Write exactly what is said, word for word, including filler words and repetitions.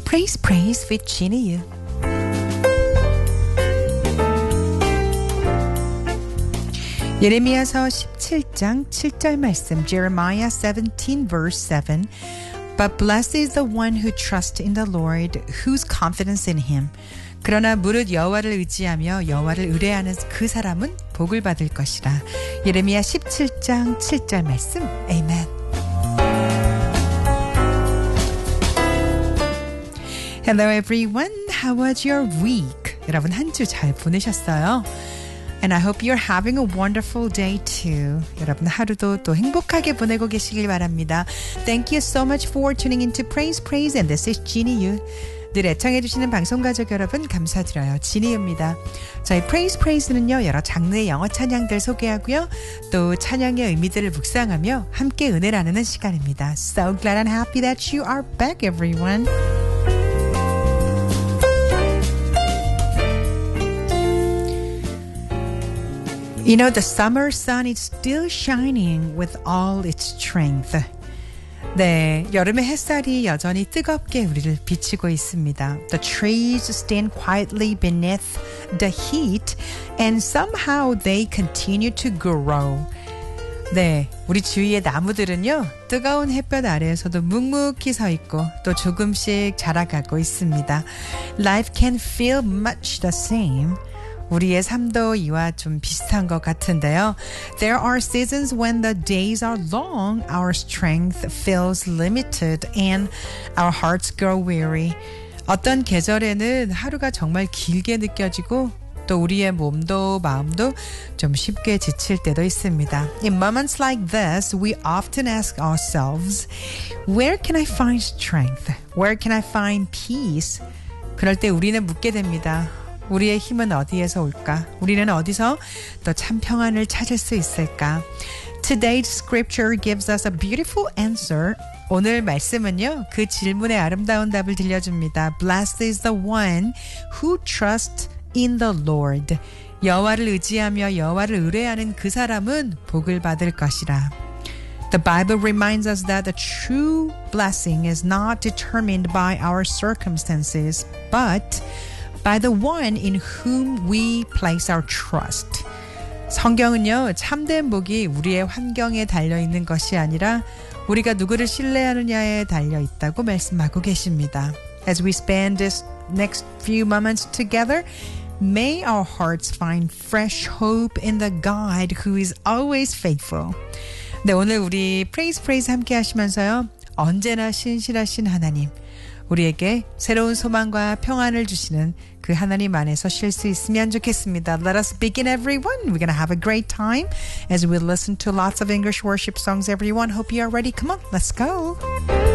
Praise, praise with Ginny. 예레미야서 십칠 장 칠 절 말씀. Jeremiah seventeen verse seven. But blessed is the one who trusts in the Lord, whose confidence in him. 그러나 무릇 여호와를 의지하며 여호와를 의뢰하는 그 사람은 복을 받을 것이라. 예레미야 십칠 장 칠 절 말씀. Amen. Hello everyone. How was your week? 여러분 한 주 잘 보내셨어요? And I hope you're having a wonderful day too. 여러분 하루도 또 행복하게 보내고 계시길 바랍니다. Thank you so much for tuning into Praise Praise and this is Ginny Yu. 늘 애청해 주시는 방송 가족 여러분 감사드려요. 지니입니다. 저희 Praise Praise는요. 여러 장르의 영어 찬양들 소개하고요. 또 찬양의 의미들을 묵상하며 함께 은혜 나누는 시간입니다. So glad and happy that you are back everyone. You know, the summer sun is still shining with all its strength. 네, 여름의 햇살이 여전히 뜨겁게 우리를 비치고 있습니다. The trees stand quietly beneath the heat and somehow they continue to grow. 네, 우리 주위의 나무들은요, 뜨거운 햇볕 아래에서도 묵묵히 서 있고 또 조금씩 자라가고 있습니다. Life can feel much the same. 우리의 삶도 이와 좀 비슷한 것 같은데요. There are seasons when the days are long, our strength feels limited, and our hearts grow weary. 어떤 계절에는 하루가 정말 길게 느껴지고 또 우리의 몸도 마음도 좀 쉽게 지칠 때도 있습니다. In moments like this, we often ask ourselves, where can I find strength? Where can I find peace? 그럴 때 우리는 묻게 됩니다. 우리의 힘은 어디에서 올까? 우리는 어디서 또 참 평안을 찾을 수 있을까? Today's scripture gives us a beautiful answer. 오늘 말씀은요. 그 질문에 아름다운 답을 들려줍니다. Blessed is the one who trusts in the Lord. 여호와를 의지하며 여호와를 의뢰하는 그 사람은 복을 받을 것이라. The Bible reminds us that the true blessing is not determined by our circumstances, but by the one in whom we place our trust. 성경은요, 참된 복이 우리의 환경에 달려있는 것이 아니라 우리가 누구를 신뢰하느냐에 달려있다고 말씀하고 계십니다. As we spend this next few moments together, may our hearts find fresh hope in the God who is always faithful. 네, 오늘 우리 Praise Praise 함께 하시면서요, 언제나 신실하신 하나님, 우리에게 새로운 소망과 평안을 주시는 그 하나님 안에서 쉴 수 있으면 좋겠습니다. Let us begin everyone. We're going to have a great time as we listen to lots of English worship songs everyone. Hope you are ready. Come on, let's go.